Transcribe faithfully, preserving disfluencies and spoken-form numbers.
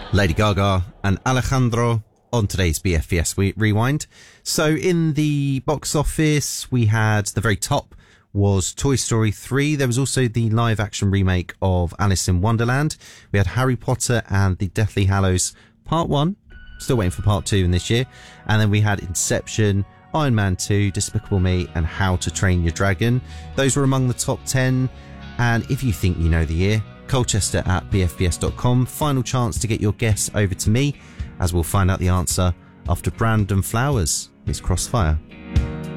Lady Gaga and Alejandro on today's B F V S Rewind. So in the box office, we had the very top was Toy Story three. There was also the live action remake of Alice in Wonderland. We had Harry Potter and the Deathly Hallows Part one. Still waiting for Part two in this year. And then we had Inception, Iron Man two, Despicable Me, and How to Train Your Dragon. Those were among the top ten. And if you think you know the year, Colchester at b f b s dot com. Final chance to get your guess over to me, as we'll find out the answer after Brandon Flowers. It's Crossfire.